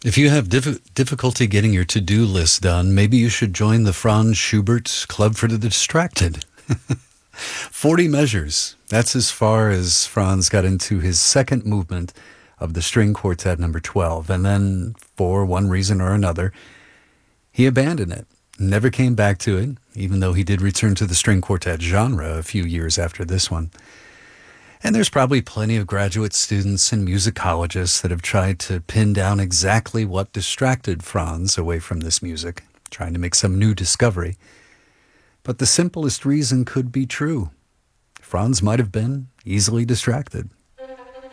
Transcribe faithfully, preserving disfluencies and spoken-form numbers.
If you have diffi- difficulty getting your to-do list done, maybe you should join the Franz Schubert Club for the Distracted. forty measures. That's as far as Franz got into his second movement of the string quartet number twelve. And then, for one reason or another, he abandoned it. Never came back to it, even though he did return to the string quartet genre a few years after this one. And there's probably plenty of graduate students and musicologists that have tried to pin down exactly what distracted Franz away from this music, trying to make some new discovery. But the simplest reason could be true. Franz might have been easily distracted.